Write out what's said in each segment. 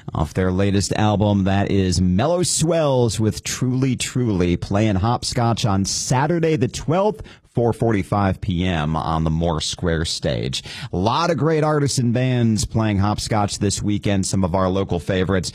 off their latest album. That is Mellow Swells with Truly Truly, playing Hopscotch on Saturday the 12th, 4:45 p.m. on the Moore Square stage. A lot of great artists and bands playing Hopscotch this weekend. Some of our local favorites.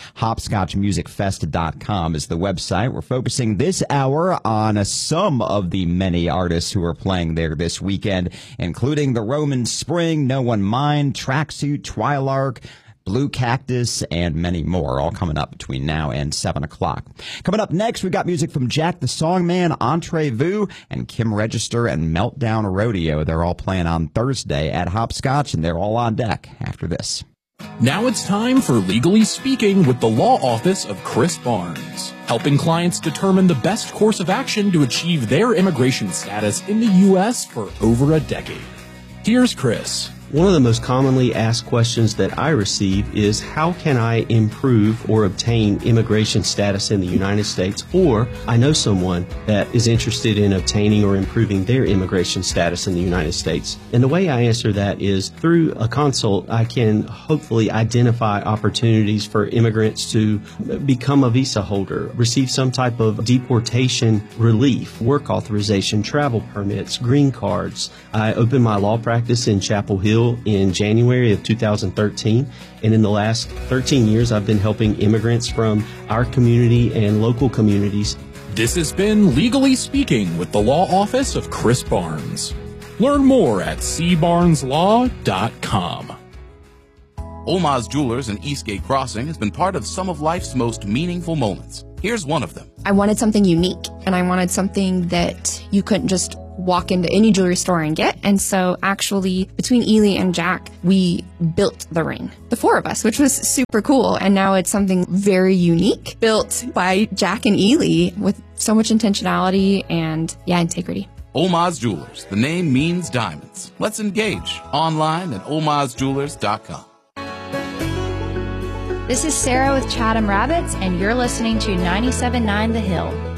HopscotchMusicFest.com is the website. We're focusing this hour on some of the many artists who are playing there this weekend, including the Roman Spring, No One Mind, Tracksuit, Twilark, Blue Cactus, and many more, all coming up between now and 7 o'clock. Coming up next, we got music from Jack the Songman, Entrevu, and Kim Register and Meltdown Rodeo. They're all playing on Thursday at Hopscotch, and they're all on deck after this. Now it's time for Legally Speaking with the Law Office of Chris Barnes, helping clients determine the best course of action to achieve their immigration status in the U.S. for over a decade. Here's Chris. One of the most commonly asked questions that I receive is, how can I improve or obtain immigration status in the United States? Or I know someone that is interested in obtaining or improving their immigration status in the United States. And the way I answer that is through a consult, I can hopefully identify opportunities for immigrants to become a visa holder, receive some type of deportation relief, work authorization, travel permits, green cards. I opened my law practice in Chapel Hill in January of 2013, and in the last 13 years I've been helping immigrants from our community and local communities. This has been Legally Speaking with the Law Office of Chris Barnes. Learn more at cbarneslaw.com. Olmaz Jewelers in Eastgate Crossing has been part of some of life's most meaningful moments. Here's one of them. I wanted something unique, and I wanted something that you couldn't just walk into any jewelry store and get. And so actually, between Ely and Jack, we built the ring, the four of us, which was super cool. And now it's something very unique, built by Jack and Ely with so much intentionality and, integrity. Olmaz Jewelers. The name means diamonds. Let's engage online at olmazjewelers.com. This is Sarah with Chatham Rabbits, and you're listening to 97.9 The Hill.